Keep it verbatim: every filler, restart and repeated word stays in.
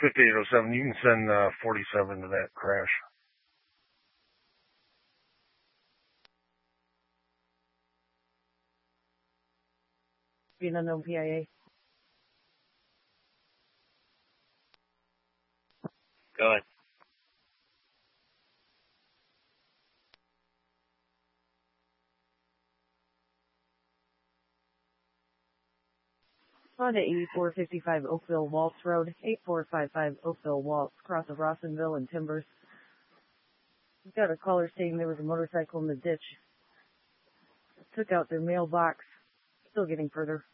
fifty-eight oh seven, you can send uh, forty-seven to that crash. Being unknown P I A. Go ahead. Honda eighty-four fifty-five Oakville Waltz Road, eighty-four fifty-five Oakville Waltz, cross of Rossonville and Timbers. We've got a caller saying there was a motorcycle in the ditch. Took out their mailbox. Still getting further.